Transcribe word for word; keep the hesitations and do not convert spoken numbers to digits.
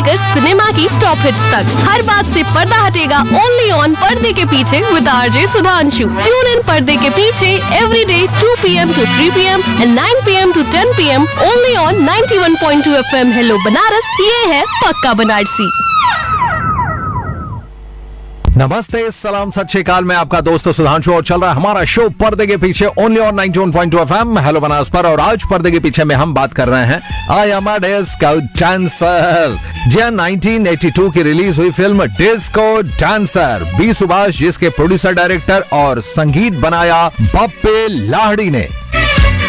लेकर सिनेमा की top hits तक, हर बात से पर्दा हटेगा ओनली ऑन पर्दे के पीछे with RJ Sudhanshu. Tune in पर्दे के पीछे every day to P M to three P M and nine P M to ten P am only on ninety one point two F M. Hello Banaras, ये है पक्का बनारसी। नमस्ते, सलाम, सत श्री अकाल। मैं आपका दोस्त सुधांशु और चल रहा है हमारा शो पर्दे के पीछे only on ninety one point two FM hello Banaras पर। और आज पर्दे के पीछे में हम बात कर रहे हैं I am a disco dancer. Ji nineteen eighty two की रिलीज हुई film disco dancer B Subhash, जिसके प्रोड्यूसर, डायरेक्टर और संगीत बनाया बप्पे लाहिड़ी ने।